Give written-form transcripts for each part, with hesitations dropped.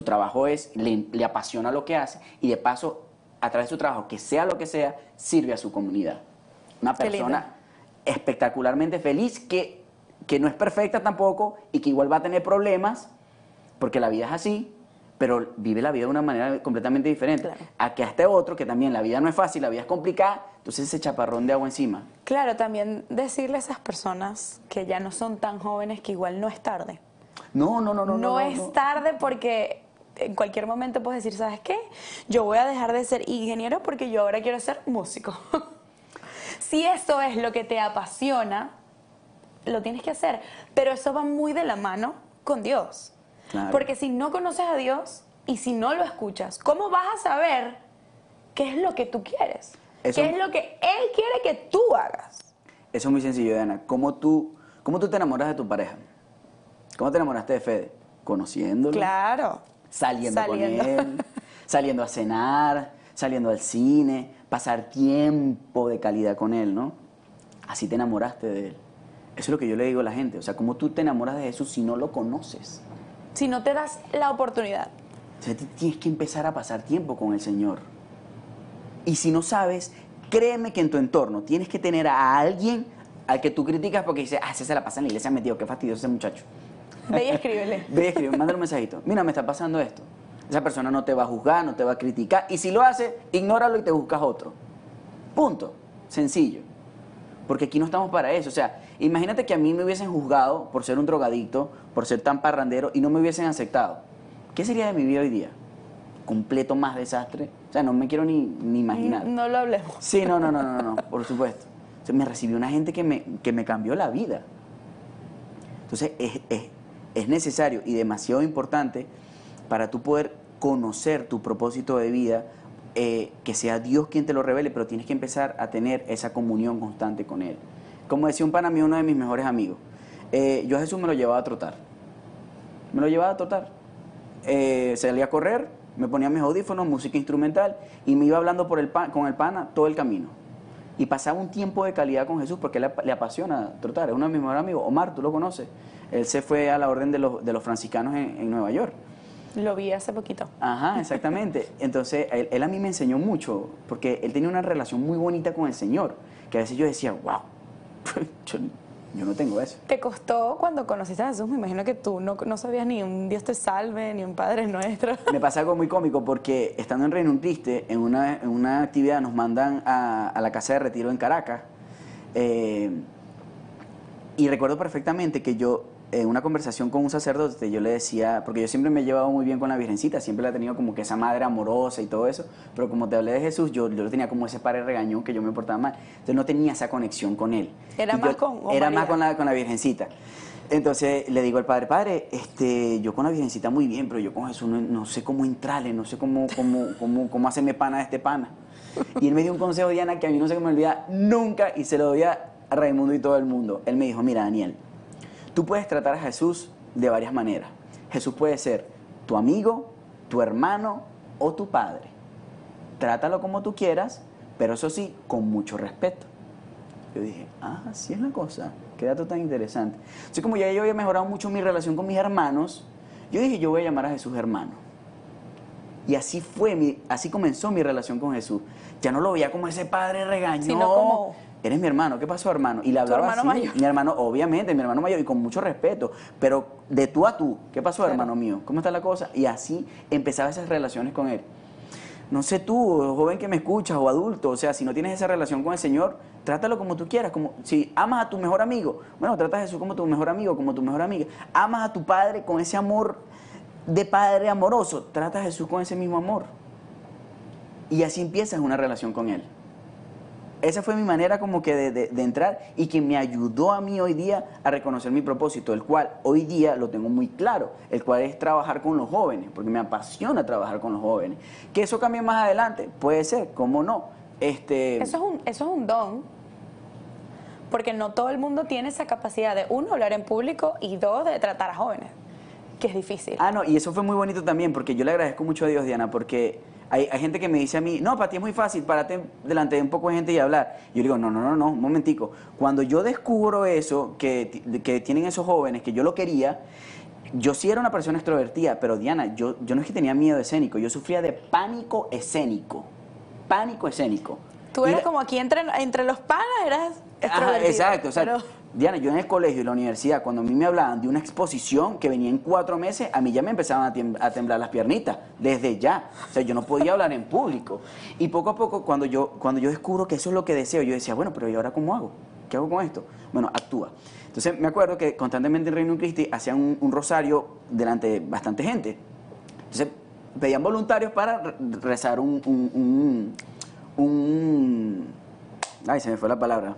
trabajo le apasiona lo que hace y de paso, a través de su trabajo, que sea lo que sea, sirve a su comunidad. Una Qué lindo. persona espectacularmente feliz que no es perfecta tampoco y que igual va a tener problemas, porque la vida es así, pero vive la vida de una manera completamente diferente. Claro. A que a este otro, que también la vida no es fácil, la vida es complicada, entonces ese chaparrón de agua encima. Claro, también decirle a esas personas que ya no son tan jóvenes que igual no es tarde. No es tarde porque en cualquier momento puedes decir, ¿sabes qué? Yo voy a dejar de ser ingeniero porque yo ahora quiero ser músico. Si eso es lo que te apasiona, lo tienes que hacer. Pero eso va muy de la mano con Dios. Claro. Porque si no conoces a Dios y si no lo escuchas, ¿cómo vas a saber qué es lo que tú quieres? Eso- ¿Qué es lo que Él quiere que tú hagas? Eso es muy sencillo, Diana. ¿Cómo tú te enamoras de tu pareja? ¿Cómo te enamoraste de Fede? Conociéndolo, Claro. saliendo con él, saliendo a cenar, saliendo al cine, pasar tiempo de calidad con él, ¿no? Así te enamoraste de él. Eso es lo que yo le digo a la gente. O sea, ¿cómo tú te enamoras de Jesús si no lo conoces? Si no te das la oportunidad. O sea, tienes que empezar a pasar tiempo con el Señor. Y si no sabes, créeme que en tu entorno tienes que tener a alguien al que tú criticas porque dices, ese se la pasa en la iglesia metido, qué fastidioso ese muchacho. Ve y escríbele. Ve y escribe, mándale un mensajito. Mira, me está pasando esto. Esa persona no te va a juzgar, no te va a criticar. Y si lo hace, ignóralo y te buscas otro. Punto. Sencillo. Porque aquí no estamos para eso. O sea, imagínate que a mí me hubiesen juzgado por ser un drogadicto, por ser tan parrandero y no me hubiesen aceptado. ¿Qué sería de mi vida hoy día? Completo más desastre. O sea, no me quiero ni imaginar. No lo hablemos. Sí, no, por supuesto. O sea, me recibió una gente que me cambió la vida. Entonces, es necesario y demasiado importante para tú poder conocer tu propósito de vida, que sea Dios quien te lo revele, pero tienes que empezar a tener esa comunión constante con Él. Como decía un pana mío, uno de mis mejores amigos, yo a Jesús me lo llevaba a trotar. Me lo llevaba a trotar. Salía a correr, me ponía mis audífonos, música instrumental, y me iba hablando con el pana todo el camino. Y pasaba un tiempo de calidad con Jesús porque le apasiona trotar. Es uno de mis mejores amigos. Omar, tú lo conoces. Él se fue a la orden de los franciscanos en Nueva York. Lo vi hace poquito. Ajá, exactamente. Entonces, él a mí me enseñó mucho, porque él tenía una relación muy bonita con el Señor, que a veces yo decía, wow, yo no tengo eso. ¿Te costó cuando conociste a Jesús? Me imagino que tú no sabías ni un Dios te salve, ni un Padre nuestro. Me pasa algo muy cómico, porque estando en Reino Triste, en una actividad nos mandan a la casa de retiro en Caracas, y recuerdo perfectamente que yo, en una conversación con un sacerdote, yo le decía, porque yo siempre me he llevado muy bien con la Virgencita, siempre la he tenido como que esa madre amorosa y todo eso, pero como te hablé de Jesús, yo lo tenía como ese padre regañón que yo me portaba mal, entonces no tenía esa conexión con él. Era Y más yo- con Era María. más con la Virgencita. Entonces le digo al padre, yo con la Virgencita muy bien, pero yo con Jesús no sé cómo entrarle, no sé cómo hacerme pana de este pana. Y él me dio un consejo, Diana, que a mí no se me olvida nunca, y se lo doy a Raimundo y todo el mundo. Él me dijo, mira, Daniel, tú puedes tratar a Jesús de varias maneras. Jesús puede ser tu amigo, tu hermano o tu padre. Trátalo como tú quieras, pero eso sí, con mucho respeto. Yo dije, así es la cosa, qué dato tan interesante. Así como ya yo había mejorado mucho mi relación con mis hermanos, yo dije, yo voy a llamar a Jesús hermano. Y así así comenzó mi relación con Jesús. Ya no lo veía como ese padre regañón. Sino como... Eres mi hermano, ¿qué pasó, hermano? Y le hablaba hermano así, mayor. mi hermano, obviamente, mi hermano mayor, y con mucho respeto, pero de tú a tú, ¿qué pasó, Claro. hermano mío? ¿Cómo está la cosa? Y así empezaba esas relaciones con él. No sé tú, joven que me escuchas, o adulto, o sea, si no tienes esa relación con el Señor, trátalo como tú quieras. Como si amas a tu mejor amigo, bueno, trata a Jesús como tu mejor amigo, como tu mejor amiga. Amas a tu padre con ese amor de padre amoroso, trata a Jesús con ese mismo amor. Y así empiezas una relación con Él. Esa fue mi manera como que de entrar, y que me ayudó a mí hoy día a reconocer mi propósito, el cual hoy día lo tengo muy claro, el cual es trabajar con los jóvenes, porque me apasiona trabajar con los jóvenes. Que eso cambie más adelante, puede ser, cómo no. Eso es un don, porque no todo el mundo tiene esa capacidad de, uno, hablar en público, y dos, de tratar a jóvenes, que es difícil. No, y eso fue muy bonito también, porque yo le agradezco mucho a Dios, Diana, porque hay gente que me dice a mí, no, para ti es muy fácil, párate delante de un poco de gente y hablar. Yo le digo, no, un momentico. Cuando yo descubro eso, que tienen esos jóvenes, que yo lo quería, Yo sí era una persona extrovertida, pero Diana, yo no es que tenía miedo escénico, yo sufría de pánico escénico. Pánico escénico. Tú eras como aquí entre los panas, eras extrovertido. Ajá, exacto. Pero... Diana, yo en el colegio y la universidad, cuando a mí me hablaban de una exposición que venía en 4 meses, a mí ya me empezaban a temblar las piernitas, desde ya. O sea, yo no podía hablar en público. Y poco a poco, cuando yo descubro que eso es lo que deseo, yo decía, bueno, pero ¿y ahora cómo hago? ¿Qué hago con esto? Bueno, actúa. Entonces, me acuerdo que constantemente en Reino Christi hacían un rosario delante de bastante gente. Entonces, pedían voluntarios para rezar ay, se me fue la palabra.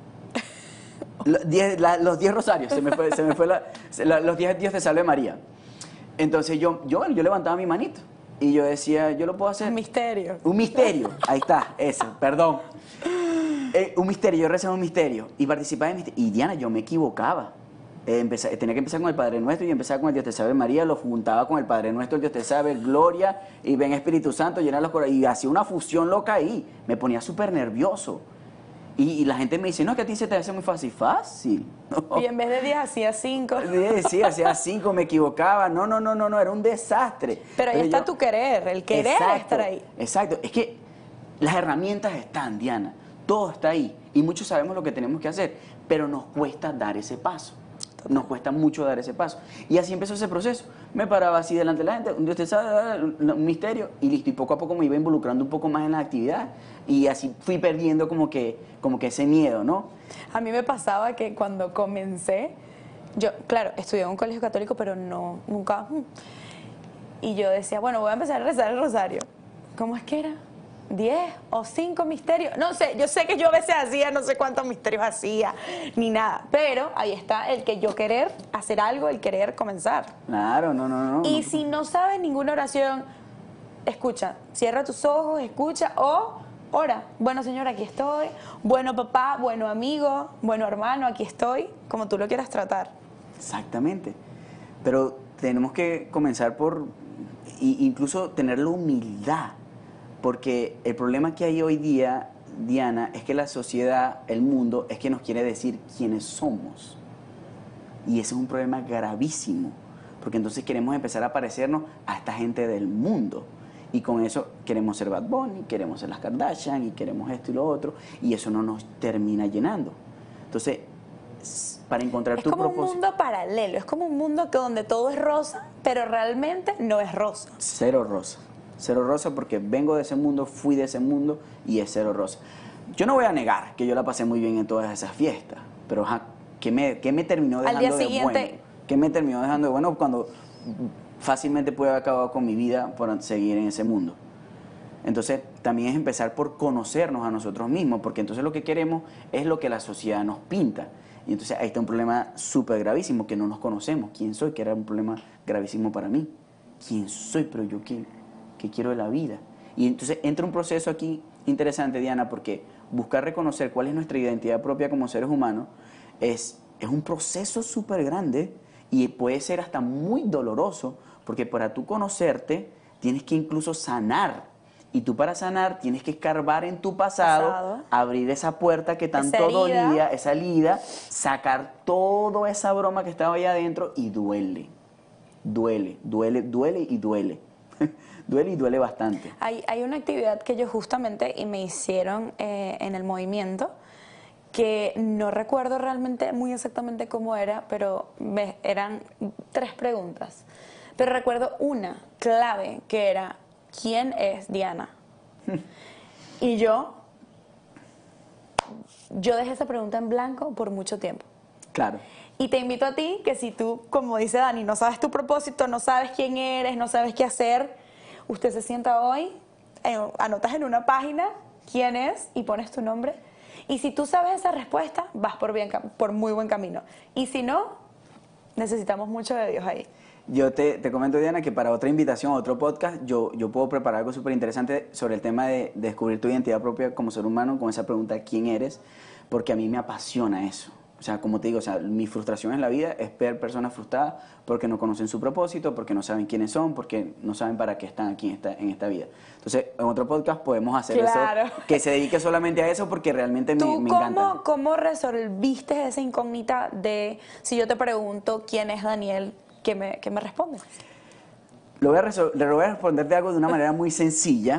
Los 10 rosarios, se me fue los 10 Dios te salve María. Entonces yo levantaba mi manito y yo decía, yo lo puedo hacer. Un misterio. Un misterio, ahí está, eso, perdón. Un misterio, yo rezaba un misterio y participaba en misterio. Y Diana, yo me equivocaba. Tenía que empezar con el Padre Nuestro y empezaba con el Dios te salve María, lo juntaba con el Padre Nuestro, el Dios te salve, gloria, y ven Espíritu Santo, llena los corazones, y hacía una fusión loca ahí. Me ponía súper nervioso. Y la gente me dice, no, que a ti se te hace muy fácil. Fácil. No. Y en vez de 10 hacía 5. Sí, hacía 5, me equivocaba. No, era un desastre. Pero ahí está tu querer, el querer estar ahí. Exacto, es que las herramientas están, Diana, todo está ahí. Y muchos sabemos lo que tenemos que hacer, pero nos cuesta dar ese paso. Nos cuesta mucho dar ese paso. Y así empezó ese proceso. Me paraba así delante de la gente, un Dios te sabe, un misterio, y listo. Y poco a poco me iba involucrando un poco más en la actividad. Y así fui perdiendo como que ese miedo, ¿no? A mí me pasaba que cuando comencé, yo, claro, estudié en un colegio católico, pero nunca. Y yo decía, bueno, voy a empezar a rezar el rosario. ¿Cómo es que era? 10 o 5 misterios, no sé, yo sé que yo a veces hacía, no sé cuántos misterios hacía, ni nada, pero ahí está el que yo querer hacer algo, el querer comenzar. Claro, no. Y si no sabes ninguna oración, escucha, cierra tus ojos, escucha o ora. Bueno, Señor, aquí estoy, bueno papá, bueno amigo, bueno hermano, aquí estoy, como tú lo quieras tratar. Exactamente, pero tenemos que comenzar por incluso tener la humildad. Porque el problema que hay hoy día, Diana, es que la sociedad, el mundo, es que nos quiere decir quiénes somos. Y ese es un problema gravísimo, porque entonces queremos empezar a parecernos a esta gente del mundo. Y con eso queremos ser Bad Bunny, queremos ser las Kardashian, y queremos esto y lo otro, y eso no nos termina llenando. Entonces, para encontrar tu propósito... Es como un mundo paralelo, es como un mundo donde todo es rosa, pero realmente no es rosa. Cero rosa. Cero rosa porque vengo de ese mundo, fui de ese mundo y es cero rosa. Yo no voy a negar que yo la pasé muy bien en todas esas fiestas, pero ¿qué me terminó dejando al día siguiente... de bueno? ¿Qué me terminó dejando de bueno cuando fácilmente pude haber acabado con mi vida por seguir en ese mundo? Entonces también es empezar por conocernos a nosotros mismos, porque entonces lo que queremos es lo que la sociedad nos pinta. Y entonces ahí está un problema súper gravísimo, que no nos conocemos. ¿Quién soy? Que era un problema gravísimo para mí. ¿Quién soy? Pero yo qué quiero de la vida. Y entonces entra un proceso aquí interesante, Diana, porque buscar reconocer cuál es nuestra identidad propia como seres humanos es un proceso súper grande y puede ser hasta muy doloroso, porque para tú conocerte tienes que incluso sanar. Y tú para sanar tienes que escarbar en tu pasado, abrir esa puerta que tanto dolía, esa herida, sacar toda esa broma que estaba ahí adentro y duele. Duele y duele. Duele y duele bastante. Hay una actividad que ellos justamente y me hicieron en el movimiento, que no recuerdo realmente muy exactamente cómo era, pero eran 3 preguntas. Pero recuerdo una clave que era, ¿quién es Diana? Y yo dejé esa pregunta en blanco por mucho tiempo. Claro. Y te invito a ti que si tú, como dice Dani, no sabes tu propósito, no sabes quién eres, no sabes qué hacer, usted se sienta hoy, anotas en una página quién es y pones tu nombre. Y si tú sabes esa respuesta, vas por muy buen camino. Y si no, necesitamos mucho de Dios ahí. Yo te comento, Diana, que para otra invitación a otro podcast, yo puedo preparar algo súper interesante sobre el tema de descubrir tu identidad propia como ser humano, con esa pregunta, ¿quién eres? Porque a mí me apasiona eso. O sea, como te digo, o sea, mi frustración en la vida es ver personas frustradas porque no conocen su propósito, porque no saben quiénes son, porque no saben para qué están aquí en esta vida. Entonces, en otro podcast podemos hacer eso, que se dedique solamente a eso, porque realmente me encanta. ¿Cómo resolviste esa incógnita de, si yo te pregunto quién es Daniel, ¿Qué me responde? Le voy a responder de algo de una manera muy sencilla.